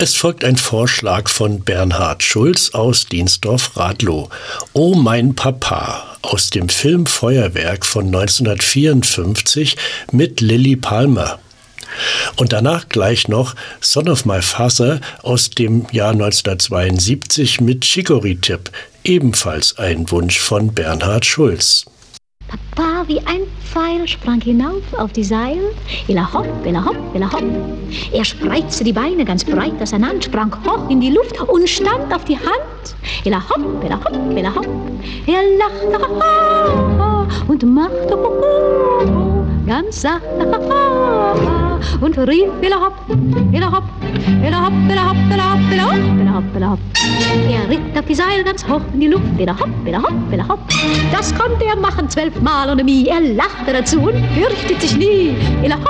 Es folgt ein Vorschlag von Bernhard Schulz aus Diensdorf-Radlow. Oh mein Papa aus dem Film Feuerwerk von 1954 mit Lily Palmer. Und danach gleich noch Son of My Father aus dem Jahr 1972 mit Chicory Tip, ebenfalls ein Wunsch von Bernhard Schulz. Papa wie ein Pfeil sprang hinauf auf die Seil. Ella hopp, ella hopp, ella hopp. Er spreizte die Beine ganz breit auseinander, sprang hoch in die Luft und stand auf die Hand. Ella hopp, ella hopp, ella hopp. Er lachte ha, ha, ha, und machte ho, ho, ho, ganz sachte ha, ha, ha, und rief ella hopp, ella hopp, ella hopp, ella hopp, ella hopp, ella hopp, ella hopp, ella hopp. Er ritt auf die Seil ganz hoch in die Luft. Ella hopp, ella hopp, ella hopp. Das konnte er machen 12 Mal ohne Mie. Er lachte dazu und fürchtet sich nie. Ella hopp,